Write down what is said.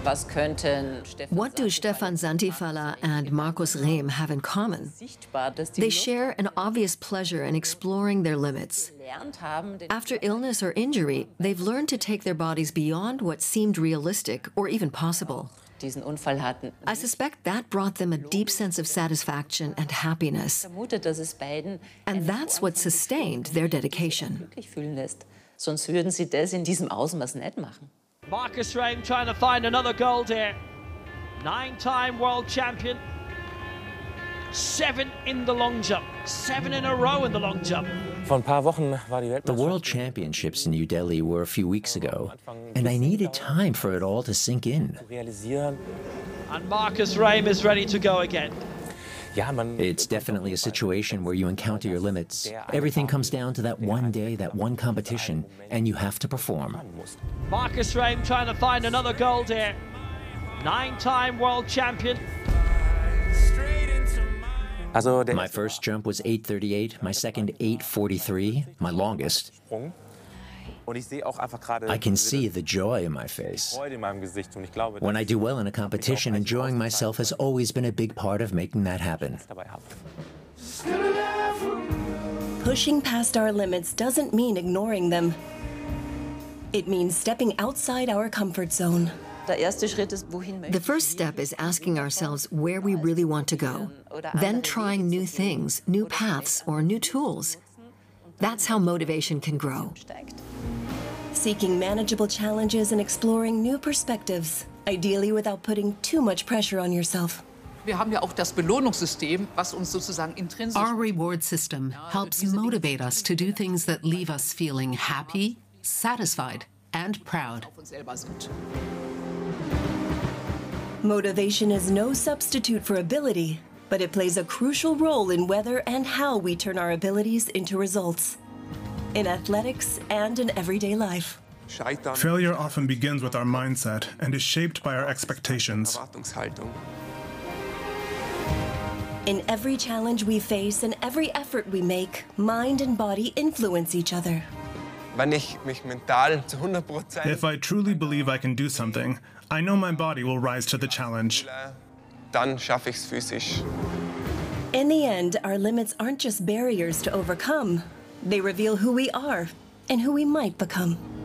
What do Stefan Santifala and Markus Rehm have in common? They share an obvious pleasure in exploring their limits. After illness or injury, they've learned to take their bodies beyond what seemed realistic or even possible. I suspect that brought them a deep sense of satisfaction and happiness. And that's what sustained their dedication. Sonst würden sie das in diesem Ausmaß nicht machen. Markus Rehm trying to find another gold here. 9-time world champion. 7 in the long jump. 7 in a row in the long jump. The World Championships in New Delhi were a few weeks ago, and I needed time for it all to sink in. And Markus Rehm is ready to go again. It's definitely a situation where you encounter your limits. Everything comes down to that one day, that one competition, and you have to perform. Markus Rehm trying to find another gold here. 9-time world champion. My first jump was 8:38, my second 8:43, my longest. I can see the joy in my face. When I do well in a competition, enjoying myself has always been a big part of making that happen. Pushing past our limits doesn't mean ignoring them. It means stepping outside our comfort zone. The first step is asking ourselves where we really want to go, then trying new things, new paths, or new tools. That's how motivation can grow. Seeking manageable challenges and exploring new perspectives, ideally without putting too much pressure on yourself. Our reward system helps motivate us to do things that leave us feeling happy, satisfied, and proud. Motivation is no substitute for ability, but it plays a crucial role in whether and how we turn our abilities into results, in athletics and in everyday life. Failure often begins with our mindset and is shaped by our expectations. In every challenge we face and every effort we make, mind and body influence each other. If I truly believe I can do something, I know my body will rise to the challenge. In the end, our limits aren't just barriers to overcome. They reveal who we are and who we might become.